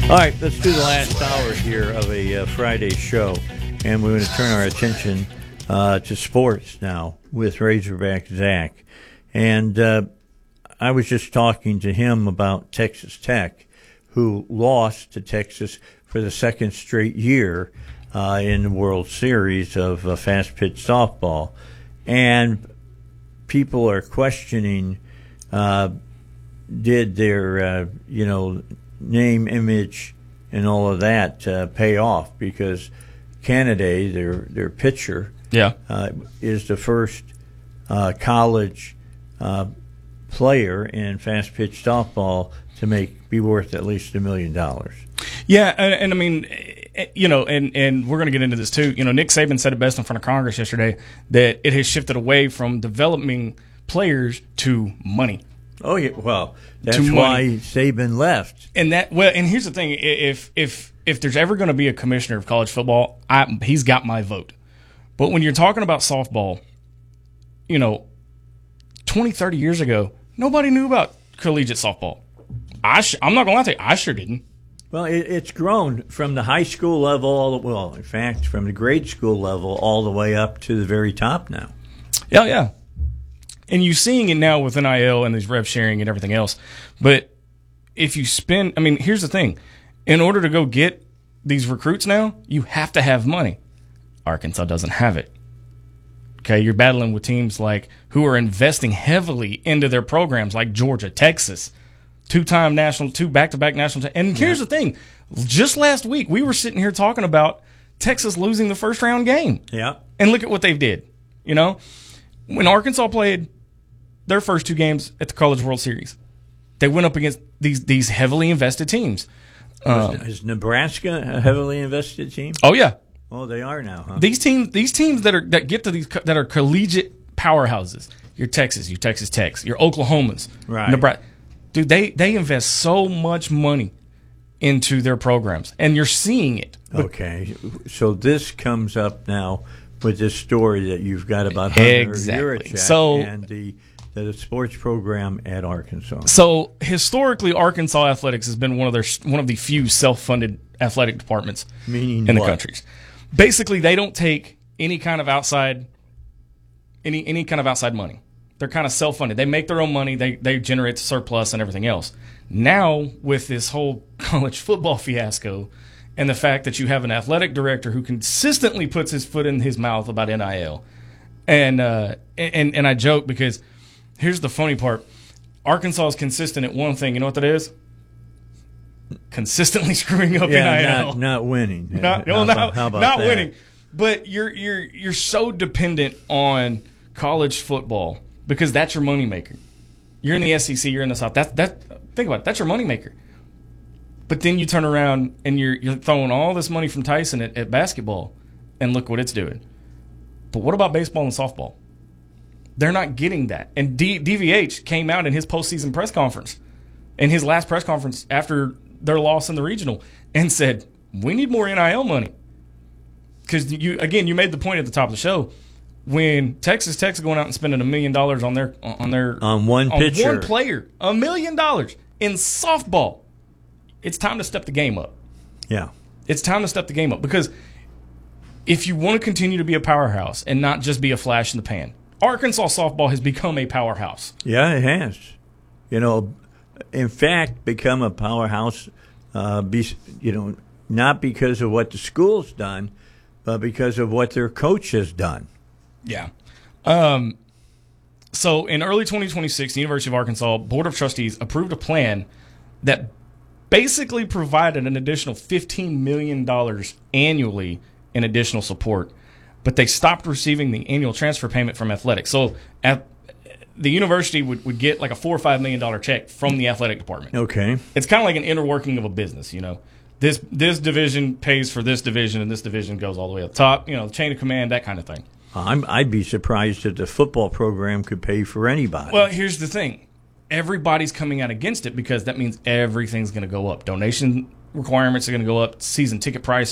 All right, let's do the last hour here of a Friday show, and we're going to turn our attention to sports now with Razorback Zach. And I was just talking to him about Texas Tech, who lost to Texas for the second straight year in the World Series of fast pitch softball. And people are questioning, did their, name, image, and all of that pay off? Because Kennedy, their pitcher, is the first college player in fast pitch softball to be worth at least $1 million. Yeah, and I mean, and we're going to get into this too. Nick Saban said it best in front of Congress yesterday that it has shifted away from developing players to money. Oh yeah, well, that's why Saban left. And here's the thing: if there's ever going to be a commissioner of college football, he's got my vote. But when you're talking about softball, 20, 30 years ago, nobody knew about collegiate softball. I'm not going to lie to you, I sure didn't. Well, it's grown from the high school level, in fact, from the grade school level all the way up to the very top now. Yeah. And you're seeing it now with NIL and these rev sharing and everything else. But if you here's the thing. In order to go get these recruits now, you have to have money. Arkansas doesn't have it. Okay, you're battling with teams who are investing heavily into their programs, like Georgia, Texas, two back-to-back national. And here's the thing. Just last week, we were sitting here talking about Texas losing the first-round game. Yeah. And look at what they did. When Arkansas played their first two games at the College World Series, they went up against these heavily invested teams. Is Nebraska a heavily invested team? Oh yeah. Oh, they are now, huh? These teams that get to these that are collegiate powerhouses. Your Texas, your Texas Techs, your Oklahomas, right? Nebraska. Dude, they invest so much money into their programs, and you're seeing it. Okay, so this comes up now with this story that you've got about Hunter Yurachek and the sports program at Arkansas. So historically, Arkansas athletics has been one of the few self-funded athletic departments in the country. Basically, they don't take any kind of outside money. They're kind of self-funded. They make their own money. They generate the surplus and everything else. Now, with this whole college football fiasco and the fact that you have an athletic director who consistently puts his foot in his mouth about NIL, and I joke because here's the funny part. Arkansas is consistent at one thing. You know what that is? Consistently screwing up NIL. Not winning. Not winning. But you're so dependent on college football because that's your moneymaker. You're in the SEC, you're in the South. Think about it. That's your moneymaker. But then you turn around and you're throwing all this money from Tyson at basketball, and look what it's doing. But what about baseball and softball? They're not getting that. And DVH came out in his postseason press conference, in his last press conference after their loss in the regional, and said, we need more NIL money. Because, you made the point at the top of the show, when Texas Tech's going out and spending $1 million on one pitcher, one player, $1 million in softball, it's time to step the game up. Yeah. It's time to step the game up because if you want to continue to be a powerhouse and not just be a flash in the pan, Arkansas softball has become a powerhouse. Yeah, it has. In fact, become a powerhouse, not because of what the school's done, but because of what their coach has done. Yeah. So in early 2026, the University of Arkansas Board of Trustees approved a plan that basically provided an additional $15 million annually in additional support, but they stopped receiving the annual transfer payment from athletics. So the university would get like a $4 or $5 million check from the athletic department. Okay. It's kind of like an inner working of a business, This division pays for this division, and this division goes all the way up top, the chain of command, that kind of thing. I'd be surprised if the football program could pay for anybody. Well, here's the thing. Everybody's coming out against it because that means everything's going to go up. Donation requirements are going to go up. Season ticket price